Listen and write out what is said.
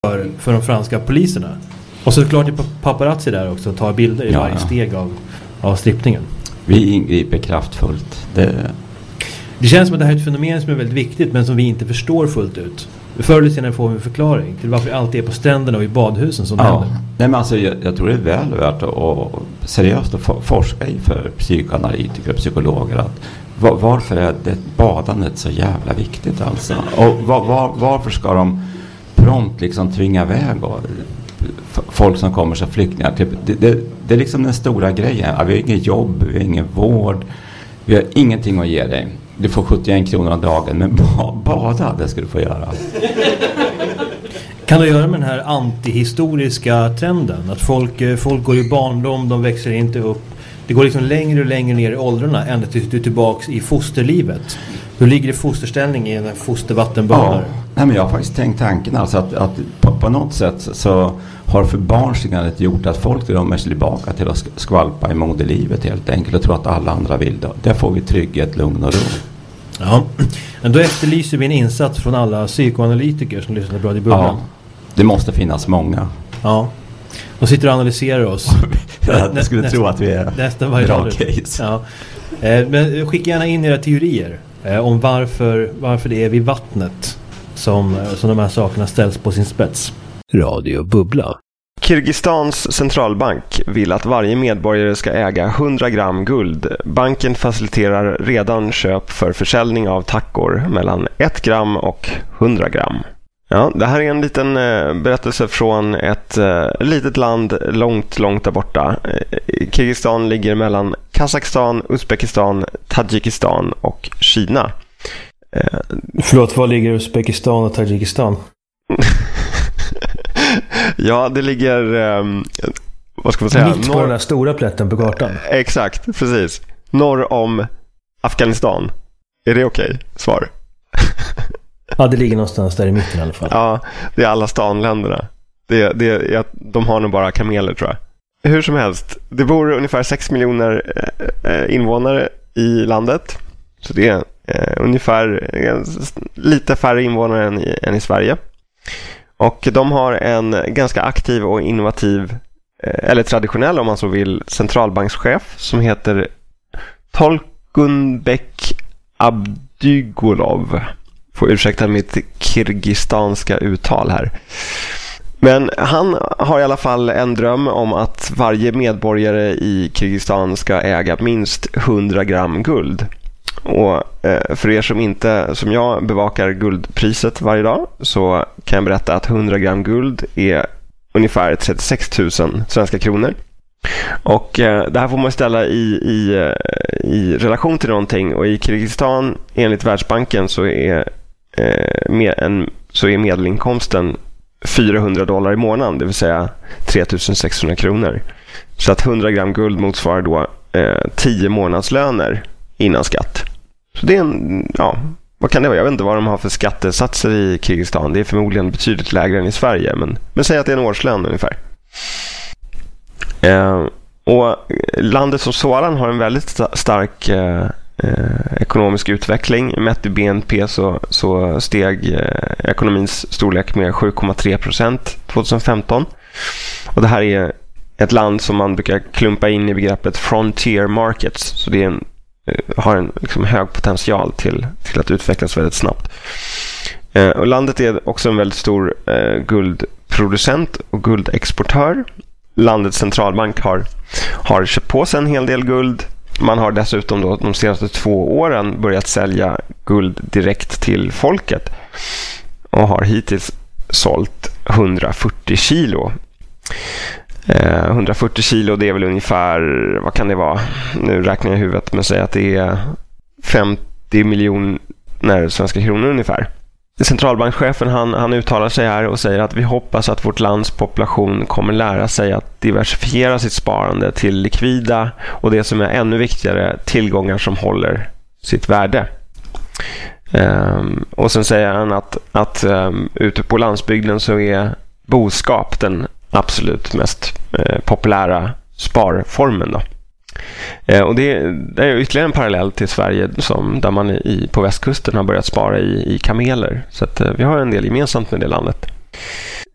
för de franska poliserna. Och så klart är paparazzi där också och tar bilder i varje steg av strippningen. Vi ingriper kraftfullt. Det känns som att det här är ett fenomen som är väldigt viktigt men som vi inte förstår fullt ut. Förr eller senare får vi en förklaring till varför allt är på stränderna och i badhusen som händer. Nej, men alltså, jag tror det är väl värt att seriöst att forska i för psykoanalytiker och psykologer att varför är det badandet så jävla viktigt alltså? Och varför ska de prompt liksom tvinga iväg folk som kommer som flyktingar? Det är liksom den stora grejen. Vi har inget jobb, vi har ingen vård, vi har ingenting att ge dig. Du får 71 kronor om dagen, men bada, det ska du få göra. Kan det göra med den här antihistoriska trenden? Att folk går i barndom, de växer inte upp. Det går liksom längre och längre ner i åldrarna ända till du är tillbaka i fosterlivet. Hur ligger det fosterställning i en fostervattenbadare? Nej, men jag har faktiskt tänkt tanken alltså att på något sätt så har förbarnsligandet gjort att folk drömmer sig tillbaka till att skvalpa i moderlivet helt enkelt och tror att alla andra vill det. Där får vi trygghet, lugn och ro. Ja, men då efterlyser vi en insats från alla psykoanalytiker som lyssnar på Radio Bubblan. Ja, det måste finnas många. Ja, de sitter och analyserar oss. Jag skulle tro att vi är nästan varje bra dag. case. Ja. Men skicka gärna in era teorier om varför det är vid vattnet som de här sakerna ställs på sin spets. Radio Bubbla. Kirgistans centralbank vill att varje medborgare ska äga 100 gram guld. Banken faciliterar redan köp för försäljning av tackor mellan 1 gram och 100 gram. Ja, det här är en liten berättelse från ett litet land långt där borta. Kirgistan ligger mellan Kazakstan, Uzbekistan, Tadzjikistan och Kina. Förlåt, var ligger Uzbekistan och Tadzjikistan? Ja, det ligger vad ska man säga? Mitt på den där stora plätten på kartan. Exakt, precis. Norr om Afghanistan. Är det okej? Svar. Ja, det ligger någonstans där i mitten i alla fall. Ja, det är alla stanländerna. De har nog bara kameler, tror jag. Hur som helst, det bor ungefär 6 miljoner invånare i landet. Så det är ungefär lite färre invånare än i Sverige. Och de har en ganska aktiv och innovativ, eller traditionell om man så vill, centralbankschef som heter Tolkunbek Abdygolov. Får ursäkta mitt kirgistanska uttal här. Men han har i alla fall en dröm om att varje medborgare i Kirgistan ska äga minst 100 gram guld. Och för er som jag bevakar guldpriset varje dag, så kan jag berätta att 100 gram guld är ungefär 36 000 svenska kronor. Och det här får man ställa i relation till någonting. Och i Kirgistan, enligt Världsbanken, så är medelinkomsten $400 i månaden, det vill säga 3 600 kronor. Så att 100 gram guld motsvarar då 10 månadslöner innan skatt. Så det är vad kan det vara? Jag vet inte vad de har för skattesatser i Kirgistan. Det är förmodligen betydligt lägre än i Sverige, men säg att det är en årslön ungefär. Och landet som sådan har en väldigt stark ekonomisk utveckling. Mätt i BNP så steg ekonomins storlek med 7,3% 2015. Och det här är ett land som man brukar klumpa in i begreppet frontier markets. Så det har en liksom hög potential till att utvecklas väldigt snabbt. Och landet är också en väldigt stor guldproducent och guldexportör. Landets centralbank har köpt på sig en hel del guld. Man har dessutom då de senaste 2 åren börjat sälja guld direkt till folket och har hittills sålt 140 kilo. 140 kilo, det är väl ungefär, vad kan det vara? Nu räknar jag i huvudet, men säger att det är 50 miljoner svenska kronor ungefär. Centralbankschefen han uttalar sig här och säger att vi hoppas att vårt lands population kommer lära sig att diversifiera sitt sparande till likvida och det som är ännu viktigare, tillgångar som håller sitt värde. Och sen säger han att ute på landsbygden så är boskap den absolut mest populära sparformen då. Och det är ytterligare en parallell till Sverige där man på västkusten har börjat spara i kameler. Så att vi har en del gemensamt med det landet.